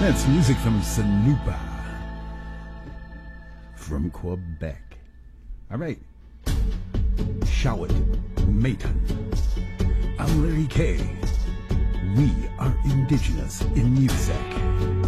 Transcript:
That's music from Sanupa, from Quebec. All right. Shawit Maitan. I'm Larry K. We are indigenous in music.